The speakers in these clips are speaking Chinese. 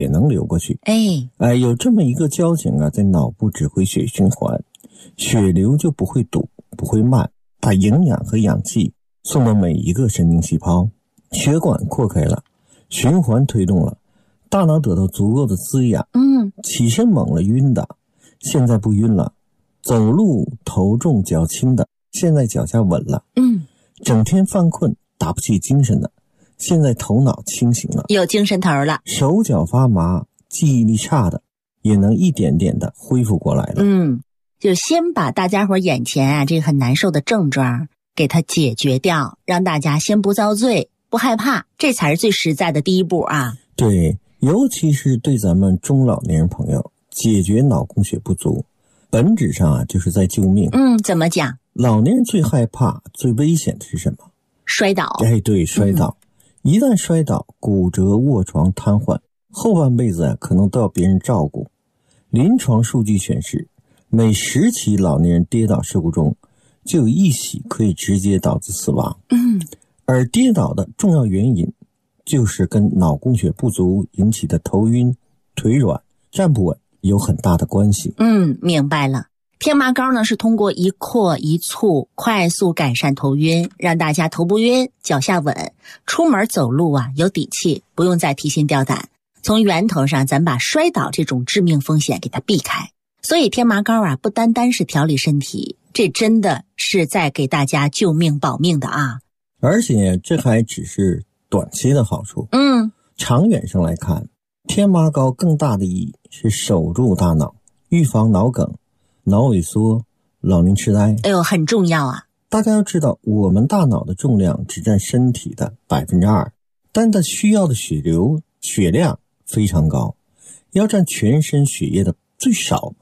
也能流过去。有这么一个交警啊，在脑部指挥血循环，血流就不会堵，不会慢，把营养和氧气送到每一个神经细胞，血管扩开了，循环推动了，大脑得到足够的滋养。起身猛了晕的，现在不晕了；走路头重脚轻的，现在脚下稳了。整天犯困打不起精神的，现在头脑清醒了， 有精神头了。 手脚发麻记忆力差的也能一点点的恢复过来了。 就先把大家伙眼前这个很难受的症状给它解决掉，让大家先不遭罪不害怕，这才是最实在的第一步啊。 对，尤其是对咱们中老年人朋友，解决脑供血不足本质上就是在救命。 怎么讲？ 老年人最害怕最危险的是什么？ 摔倒。 对，摔倒。一旦摔倒，骨折、卧床、瘫痪，后半辈子可能都要别人照顾。临床数据显示，每10起老年人跌倒事故中，就有1起可以直接导致死亡。而跌倒的重要原因就是跟脑供血不足引起的头晕、腿软、站不稳有很大的关系。 明白了。天麻膏呢是通过一扩一促快速改善头晕，让大家头不晕，脚下稳，出门走路有底气，不用再提心吊胆。从源头上咱把摔倒这种致命风险给它避开。所以天麻膏不单单是调理身体，这真的是在给大家救命保命的啊。 而且这还只是短期的好处。长远上来看，天麻膏更大的意义是守住大脑，预防脑梗、脑萎缩、老年痴呆。 很重要啊。 大家要知道，我们大脑的重量只占身体的 2%， 但它需要的血量非常高，要占全身血液的最少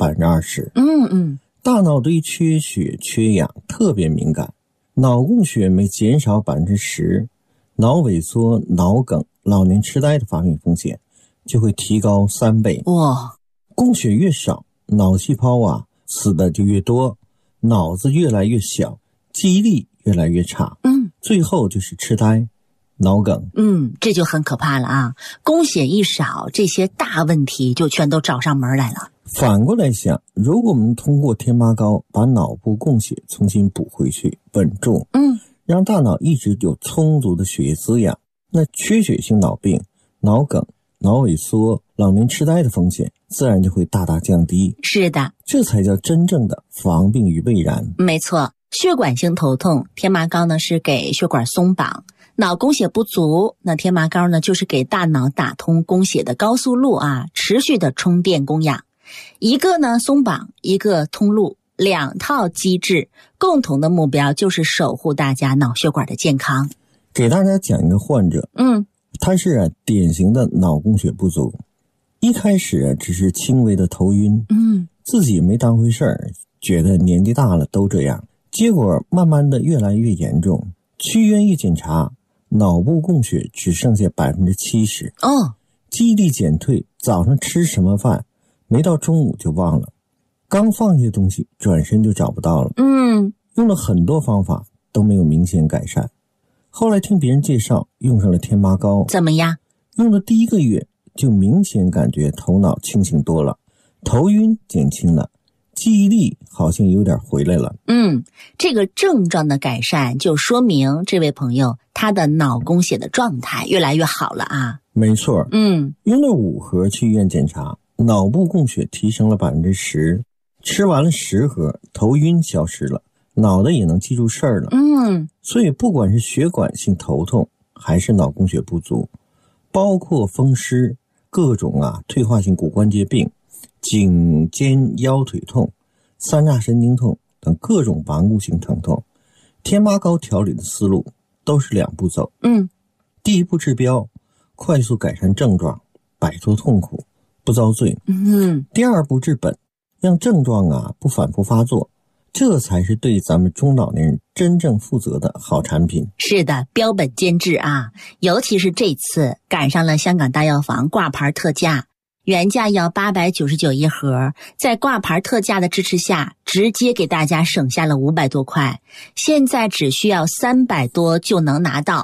20%。大脑对缺血缺氧特别敏感，脑供血每减少 10%， 脑萎缩、脑梗、老年痴呆的发病风险就会提高3倍。供血越少，脑细胞死的就越多，脑子越来越小，记忆力越来越差，最后就是痴呆、脑梗。 这就很可怕了啊！供血一少，这些大问题就全都找上门来了。 反过来想，如果我们通过天麻膏把脑部供血重新补回去，稳住，让大脑一直有充足的血液滋养，那缺血性脑病、脑梗、脑萎缩、老年痴呆的风险自然就会大大降低。 是的， 这才叫真正的防病于未然。 没错，血管性头痛，天麻膏呢是给血管松绑；脑供血不足，那天麻膏呢就是给大脑打通供血的高速路持续的充电供氧。一个呢松绑，一个通路，2套机制，共同的目标就是守护大家脑血管的健康。 给大家讲一个患者，他是典型的脑供血不足，一开始只是轻微的头晕，自己没当回事儿，觉得年纪大了都这样，结果慢慢的越来越严重，去医院一检查，脑部供血只剩下 70%，记忆力减退，早上吃什么饭没到中午就忘了，刚放下东西转身就找不到了。用了很多方法都没有明显改善，后来听别人介绍用上了天麻膏， 怎么样？ 用了第1个月就明显感觉头脑清醒多了，头晕减轻了，记忆力好像有点回来了。 这个症状的改善就说明这位朋友他的脑供血的状态越来越好了啊。 没错，用了5盒去医院检查，脑部供血提升了 10%， 吃完了10盒，头晕消失了，脑袋也能记住事儿了。所以不管是血管性头痛还是脑供血不足，包括风湿、各种退化性骨关节病、颈肩腰腿痛、三叉神经痛等各种顽固性疼痛，天麻膏调理的思路都是2步走。第1步治标，快速改善症状，摆脱痛苦，不遭罪。第2步治本，让症状不反复发作，这才是对咱们中老年人真正负责的好产品。 是的，标本兼治啊！尤其是这次赶上了香港大药房挂牌特价，原价要899一盒，在挂牌特价的支持下，直接给大家省下了500多块，现在只需要300多就能拿到。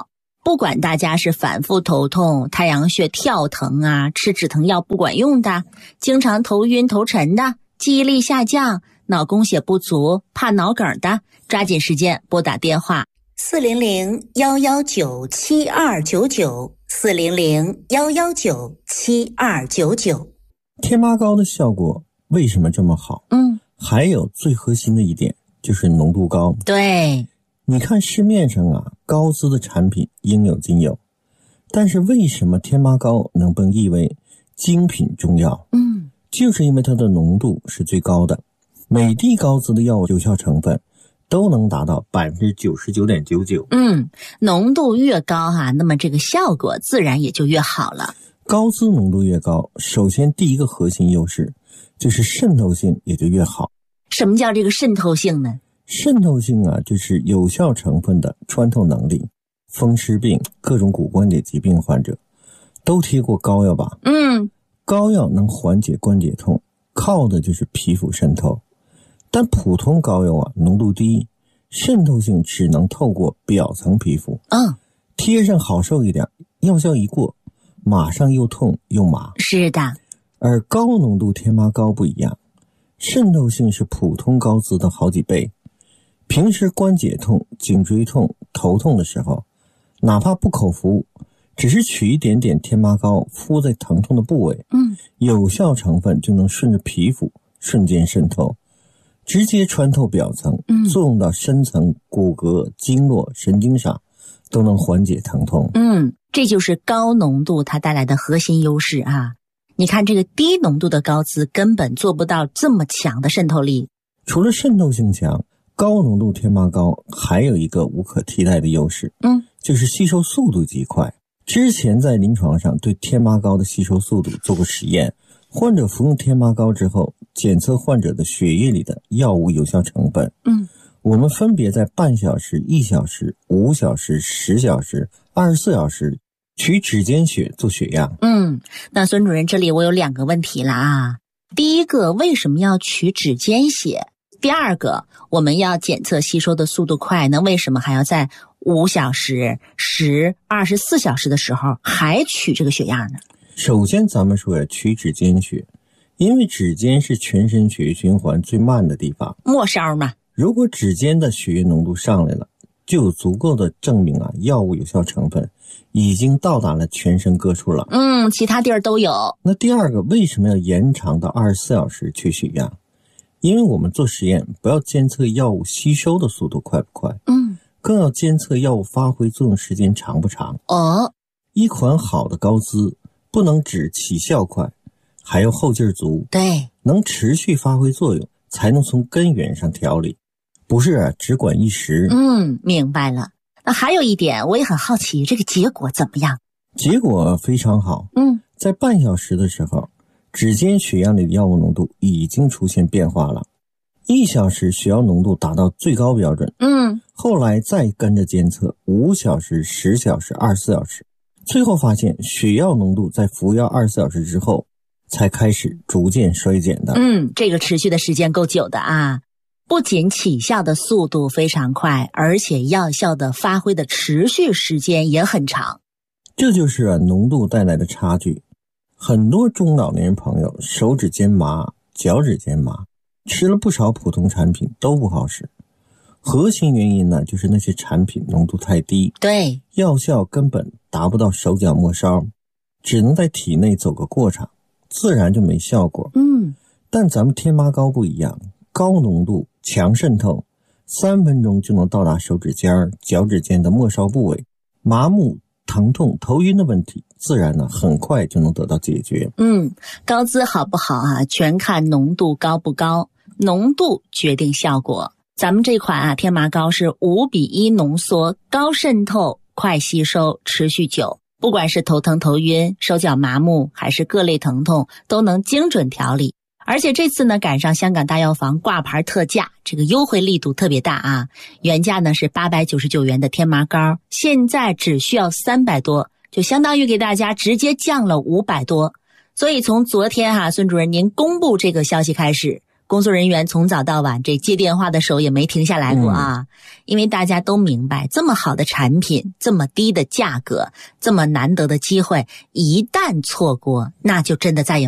不管大家是反复头痛、太阳穴跳疼啊，吃止疼药不管用的，经常头晕头沉的，记忆力下降，脑供血不足，怕脑梗的，抓紧时间拨打电话400-119-7299，400-119-7299。 天麻膏的效果为什么这么好？还有最核心的一点就是浓度高。 对， 你看市面上啊，高资的产品应有尽有，但是为什么天麻膏能被誉为精品中药？就是因为它的浓度是最高的，每滴高资的药物有效成分都能达到 99.99%。 浓度越高那么这个效果自然也就越好了。 高资浓度越高，首先第一个核心优势就是渗透性也就越好。 什么叫这个渗透性呢？ 渗透性啊，就是有效成分的穿透能力。风湿病、各种骨关节疾病患者都贴过膏药吧？膏药能缓解关节痛，靠的就是皮肤渗透。但普通膏药啊，浓度低，渗透性只能透过表层皮肤。贴上好受一点，药效一过，马上又痛又麻。 是的。 而高浓度天麻膏不一样，渗透性是普通膏资的好几倍。平时关节痛、颈椎痛、头痛的时候，哪怕不口服，只是取一点点天麻膏敷在疼痛的部位，有效成分就能顺着皮肤瞬间渗透，直接穿透表层，作用到深层骨骼、经络、神经上，都能缓解疼痛。 这就是高浓度它带来的核心优势啊。你看这个低浓度的膏资根本做不到这么强的渗透力。 除了渗透性强，高浓度天麻膏还有一个无可替代的优势，就是吸收速度极快。之前在临床上对天麻膏的吸收速度做过实验，患者服用天麻膏之后，检测患者的血液里的药物有效成分。我们分别在半小时、1小时、5小时、10小时、24小时取指尖血做血样。 那孙主任，这里我有2个问题了啊。第一个，为什么要取指尖血？第二个，我们要检测吸收的速度快，那为什么还要在5小时、10、24小时的时候还取这个血样呢？ 首先咱们说取指尖血，因为指尖是全身血液循环最慢的地方， 末梢嘛。 如果指尖的血液浓度上来了，就有足够的证明啊，药物有效成分已经到达了全身各处了。 其他地儿都有。 那第二个，为什么要延长到24小时取血样？因为我们做实验不要监测药物吸收的速度快不快，更要监测药物发挥作用时间长不长。一款好的膏资不能只起效快，还要后劲足， 对， 能持续发挥作用，才能从根源上调理，不是只管一时。 明白了。那还有一点我也很好奇，这个结果怎么样？ 结果非常好。在半小时的时候，指尖血样里的药物浓度已经出现变化了。1小时血药浓度达到最高标准。后来再跟着监测5小时、10小时、24小时，最后发现血药浓度在服药24小时之后才开始逐渐衰减的。 这个持续的时间够久的啊。不仅起效的速度非常快，而且药效的发挥的持续时间也很长。 这就是浓度带来的差距。很多中老年人朋友手指尖麻、脚趾尖麻，吃了不少普通产品都不好使。核心原因呢，就是那些产品浓度太低， 对， 药效根本达不到手脚末梢，只能在体内走个过场，自然就没效果。但咱们天麻膏不一样，高浓度强渗透，3分钟就能到达手指尖、脚趾尖的末梢部位，麻木、疼痛、头晕的问题自然呢很快就能得到解决。 膏资好不好啊，全看浓度高不高，浓度决定效果。咱们这款天麻膏是5:1浓缩，高渗透，快吸收，持续久。不管是头疼头晕、手脚麻木，还是各类疼痛，都能精准调理。而且这次呢赶上香港大药房挂牌特价，这个优惠力度特别大啊！原价呢是899元的天麻膏，现在只需要300多，就相当于给大家直接降了500多。所以从昨天孙主任您公布这个消息开始， 工作人员从早到晚这接电话的手也没停下来过啊，因为大家都明白，这么好的产品，这么低的价格，这么难得的机会，一旦错过，那就真的再也